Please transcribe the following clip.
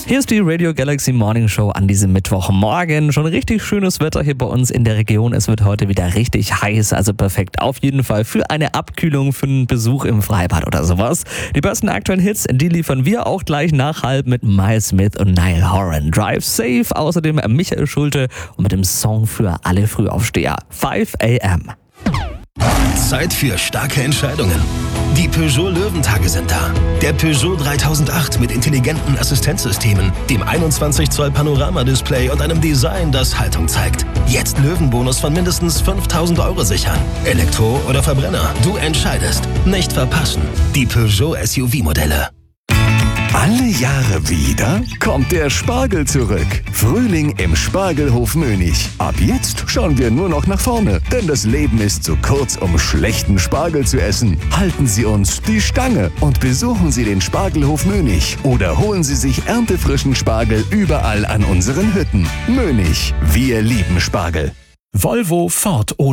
Hier ist die Radio Galaxy Morning Show an diesem Mittwochmorgen. Schon richtig schönes Wetter hier bei uns in der Region. Es wird heute wieder richtig heiß, also perfekt auf jeden Fall für eine Abkühlung, für einen Besuch im Freibad oder sowas. Die besten aktuellen Hits, die liefern wir auch gleich nach halb mit Miles Smith und Niall Horan. Drive Safe, außerdem Michael Schulte und mit dem Song für alle Frühaufsteher. 5 a.m. Zeit für starke Entscheidungen. Die Peugeot Löwentage sind da. Der Peugeot 3008 mit intelligenten Assistenzsystemen, dem 21 Zoll Panoramadisplay und einem Design, das Haltung zeigt. Jetzt Löwenbonus von mindestens 5.000 Euro sichern. Elektro oder Verbrenner, du entscheidest. Nicht verpassen. Die Peugeot SUV-Modelle. Alle Jahre wieder kommt der Spargel zurück. Frühling im Spargelhof Mönig. Ab jetzt schauen wir nur noch nach vorne, denn das Leben ist zu kurz, um schlechten Spargel zu essen. Halten Sie uns die Stange und besuchen Sie den Spargelhof Mönig oder holen Sie sich erntefrischen Spargel überall an unseren Hütten. Mönig, wir lieben Spargel. Volvo, Ford oder